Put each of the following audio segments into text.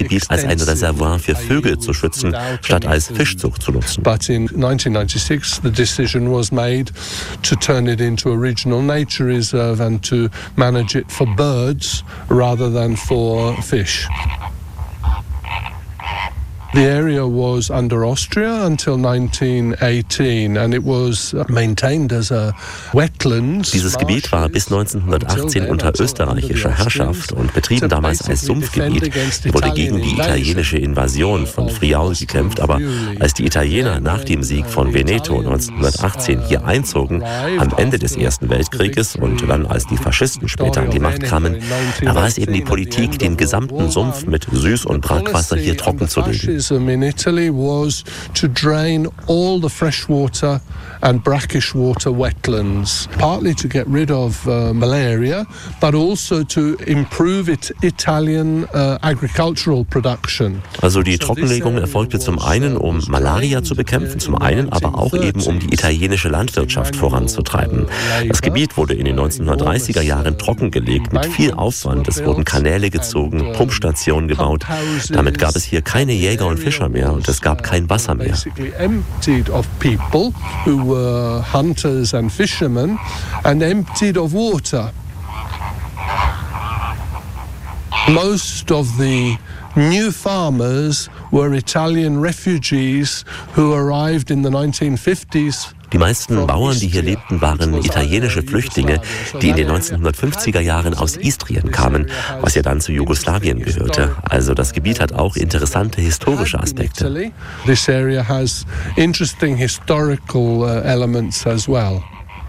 Gebiet als ein Reservoir für Vögel zu schützen, statt als Fischzucht zu nutzen. But in 1996 the decision was made to turn it into a regional nature reserve and to manage it for birds rather than for fish. The area was under Austria until 1918 and it was maintained as a wetlands. Dieses Gebiet war bis 1918 unter österreichischer Herrschaft und betrieben damals als Sumpfgebiet. Hier wurde gegen die italienische Invasion von Friaul gekämpft, aber als die Italiener nach dem Sieg von Veneto 1918 hier einzogen, am Ende des Ersten Weltkrieges und dann als die Faschisten später an die Macht kamen, da war es eben die Politik, den gesamten Sumpf mit Süß- und Brackwasser hier trocken zu legen. In Italy was to drain all the freshwater and brackish water wetlands, partly to get rid of malaria, but also to improve Italian agricultural production. Also die Trockenlegung erfolgte zum einen, um Malaria zu bekämpfen, zum einen aber auch eben, um die italienische Landwirtschaft voranzutreiben. Das Gebiet wurde in den 1930er Jahren trockengelegt, mit viel Aufwand. Es wurden Kanäle gezogen, Pumpstationen gebaut. Damit gab es hier keine Jäger und Fischer mehr und es gab kein Wasser mehr. Emptied of people who were hunters and fishermen and emptied of water. Most of the new farmers were Italian refugees who arrived in the 1950s. Die meisten Bauern, die hier lebten, waren italienische Flüchtlinge, die in den 1950er Jahren aus Istrien kamen, was ja dann zu Jugoslawien gehörte. Also das Gebiet hat auch interessante historische Aspekte. This area has interesting historical elements as well.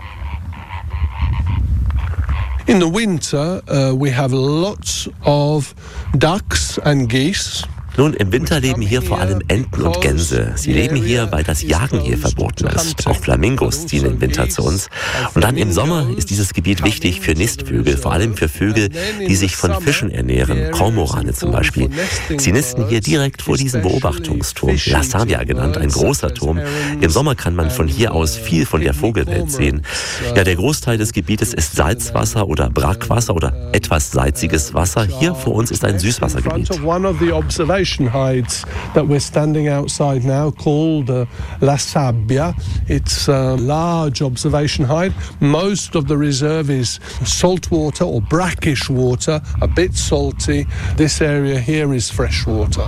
In the winter, we have lots of ducks and geese. Nun, im Winter leben hier vor allem Enten und Gänse. Sie leben hier, weil das Jagen hier verboten ist. Auch Flamingos ziehen im Winter zu uns. Und dann im Sommer ist dieses Gebiet wichtig für Nistvögel, vor allem für Vögel, die sich von Fischen ernähren, Kormorane zum Beispiel. Sie nisten hier direkt vor diesem Beobachtungsturm, La Sabbia genannt, ein großer Turm. Im Sommer kann man von hier aus viel von der Vogelwelt sehen. Ja, der Großteil des Gebietes ist Salzwasser oder Brackwasser oder etwas salziges Wasser. Hier vor uns ist ein Süßwassergebiet. Hides that we're standing outside now called La Sabbia. It's a large observation hide. Most of the reserve is saltwater or brackish water, a bit salty. This area here is fresh water.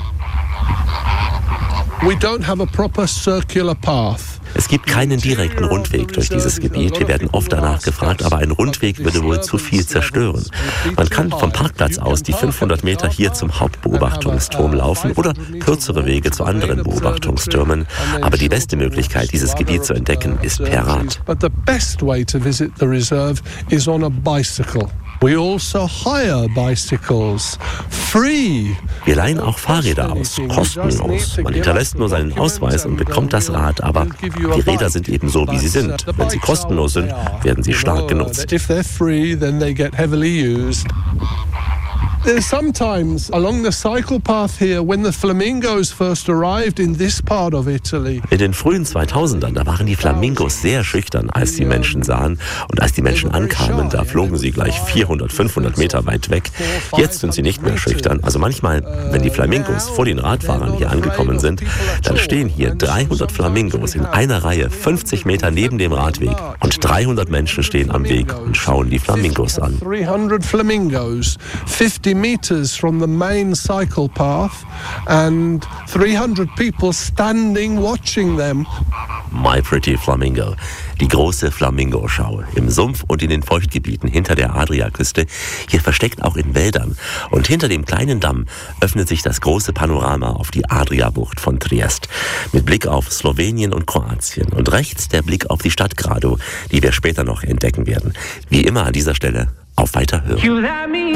We don't have a proper circular path. Es gibt keinen direkten Rundweg durch dieses Gebiet. Wir werden oft danach gefragt, aber ein Rundweg würde wohl zu viel zerstören. Man kann vom Parkplatz aus die 500 Meter hier zum Hauptbeobachtungsturm laufen oder kürzere Wege zu anderen Beobachtungstürmen. Aber die beste Möglichkeit, dieses Gebiet zu entdecken, ist per Rad. But the best way to visit the reserve is on a bicycle. We also hire bicycles, free. Wir leihen auch Fahrräder aus, kostenlos. Man hinterlässt nur seinen Ausweis und bekommt das Rad, aber die Räder sind eben so, wie sie sind. Wenn sie kostenlos sind, werden sie stark genutzt. If they're free, then they get heavily used. Sometimes along the cycle path here, when the flamingos first arrived in this part of Italy. In den frühen 2000ern, da waren die Flamingos sehr schüchtern, als die Menschen sahen. Und als die Menschen ankamen, da flogen sie gleich 400, 500 Meter weit weg. Jetzt sind sie nicht mehr schüchtern. Also manchmal, wenn die Flamingos vor den Radfahrern hier angekommen sind, dann stehen hier 300 Flamingos in einer Reihe, 50 Meter neben dem Radweg. Und 300 Menschen stehen am Weg und schauen die Flamingos an. 300 Flamingos, 50 meters from the main cycle path and 300 people standing watching them. My Pretty Flamingo, die große Flamingo-Schau im Sumpf und in den Feuchtgebieten hinter der Adriaküste, hier versteckt auch in Wäldern. Und hinter dem kleinen Damm öffnet sich das große Panorama auf die Adriabucht von Triest mit Blick auf Slowenien und Kroatien und rechts der Blick auf die Stadt Grado, die wir später noch entdecken werden. Wie immer an dieser Stelle auf Weiterhören.